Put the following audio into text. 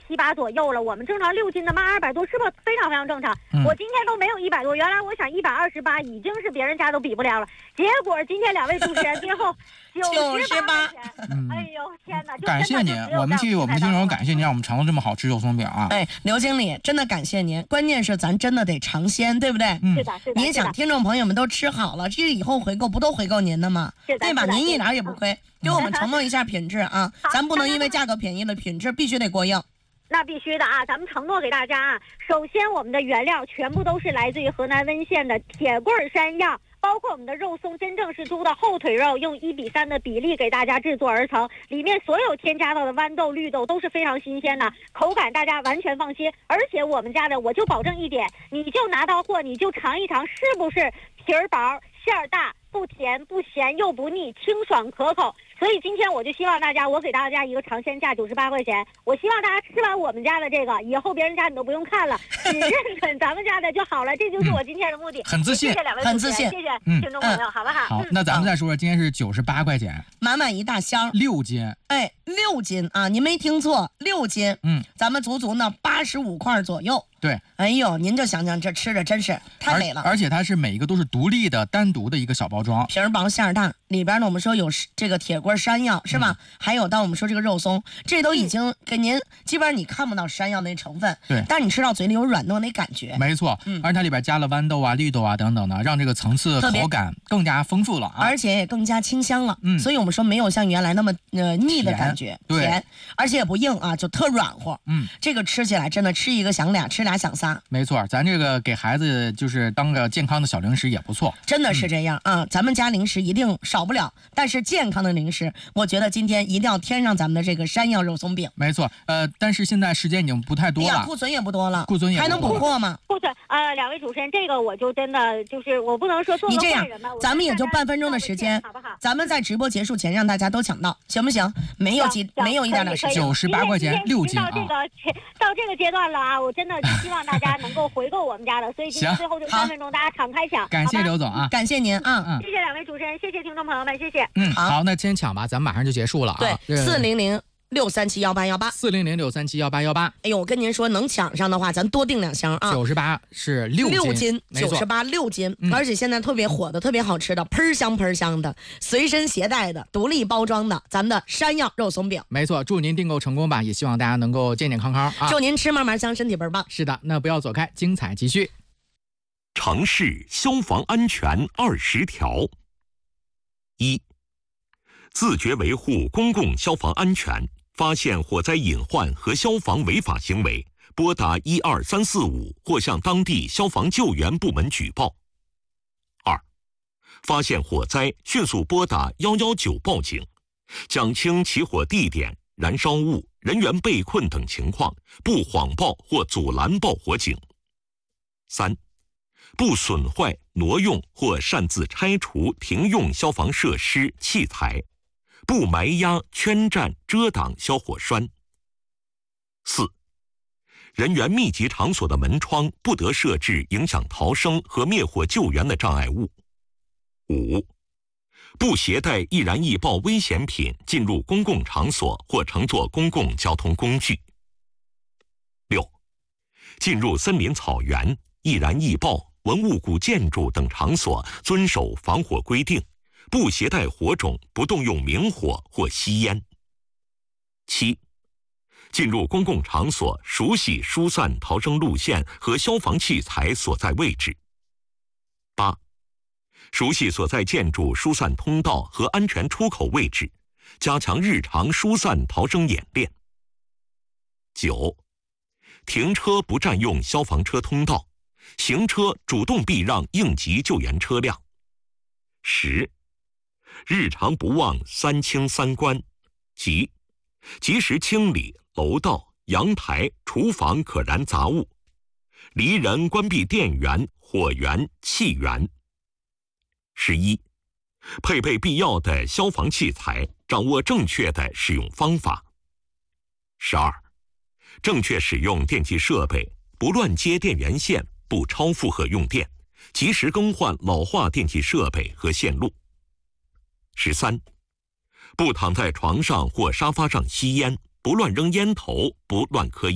7、8左右了。我们正常6斤的卖200多，是不是非常非常正常？我今天都没有100多，原来我想128已经是别人家都比不了了。结果今天2位主持人最后98。哎呦天哪！ 感谢您，我们替我们的听众感谢您，让我们尝到这么好吃肉松饼啊！ 哎，刘经理真的感谢您，关键是咱真的得尝鲜，对不对？ 是的，是的。 您想听众朋友们都吃好了，这以后回购不都回购您的吗？ 是的， 对吧？您一点也不亏，给我们承诺一下品质啊！咱不能因为价格便宜了，品质必须得过硬。 那必须的啊！咱们承诺给大家啊，首先我们的原料全部都是来自于河南温县的铁棍山药，包括我们的肉松真正是猪的后腿肉，用1:3的比例给大家制作而成，里面所有添加到的豌豆、绿豆都是非常新鲜的，口感大家完全放心。而且我们家的我就保证一点，你就拿到货你就尝一尝，是不是皮儿薄、馅儿大，不甜不咸又不腻，清爽可口。所以今天我就希望大家，我给大家一个尝鲜价98块钱，我希望大家吃完我们家的这个以后，别人家你都不用看了，只认准咱们家的就好了。这就是我今天的目的。 很自信， 谢谢2位很自信， 谢谢听众朋友，好不好？ 好，那咱们再说说，今天是98块钱， 满一大箱 6斤。 哎，6斤啊！您没听错，6斤。咱们足足呢85块左右。 对， 哎呦，您就想想这吃的真是太美了， 而且它是每一个都是独立的、单独的一个小包装， 皮儿薄馅儿大，里边呢我们说有这个铁棍山药是吧？还有到我们说这个肉松，这都已经给您基本上你看不到山药那成分， 对， 但你吃到嘴里有软糯那感觉， 没错，而且它里边加了豌豆啊、绿豆啊等等的，让这个层次口感更加丰富了啊， 而且也更加清香了，所以我们说没有像原来那么腻的感觉，甜，而且也不硬啊，就特软和，这个吃起来真的吃一个想俩，吃俩想仨， 没错，咱这个给孩子就是当个健康的小零食也不错， 真的是这样啊，咱们家零食一定少不了，但是健康的零食，我觉得今天一定要添上咱们的这个山药肉松饼。 没错，但是现在时间已经不太多了， 库存也不多了， 库存也还能补货吗？ 库存2位主持人，这个我就真的就是我不能说做个坏人吧。 咱们也就半分钟的时间，好不好？咱们在直播结束前让大家都抢到，行不行？没有一点点时间 ，98块钱6斤啊！ 到这个阶段了啊，我真的希望大家能够回购我们家的，所以今天最后就3分钟，大家敞开抢。 感谢刘总啊， 感谢您啊， 谢谢2位主持人，谢谢听众朋友们，谢谢。 好，那先抢吧，咱们马上就结束了啊。 对，400-637-1818。 400-637-1818。 哎呦，我跟您说，能抢上的话，咱多订2箱啊。 98是6斤 ，98 6斤，而且现在特别火的、特别好吃的、喷香的、随身携带的、独立包装的，咱们的山药肉松饼。 没错，祝您订购成功吧，也希望大家能够健健康康啊。 祝您吃嘛香，身体倍儿棒。 是的，那不要走开，精彩继续。 城市消防安全20条。1. 自觉维护公共消防安全，发现火灾隐患和消防违法行为，拨打12345或向当地消防救援部门举报。2. 发现火灾，迅速拨打119报警，讲清起火地点、燃烧物、人员被困等情况，不谎报或阻拦报火警。3. 不损坏、挪用或擅自拆除停用消防设施、器材，不埋压、圈占、遮挡消火栓。4. 人员密集场所的门窗不得设置影响逃生和灭火救援的障碍物。5. 不携带易燃易爆危险品进入公共场所或乘坐公共交通工具。6. 进入森林草原、易燃易爆、文物古建筑等场所遵守防火规定，不携带火种，不动用明火或吸烟。7. 进入公共场所熟悉疏散逃生路线和消防器材所在位置。8. 熟悉所在建筑疏散通道和安全出口位置，加强日常疏散逃生演练。9. 停车不占用消防车通道，行车主动避让应急救援车辆。10. 日常不忘3清3关，即及时清理楼道、阳台、厨房可燃杂物，离人关闭电源、火源、气源。11. 配备必要的消防器材，掌握正确的使用方法。12. 正确使用电气设备，不乱接电源线，不超负荷用电，及时更换老化电气设备和线路。13. 不躺在床上或沙发上吸烟，不乱扔烟头，不乱磕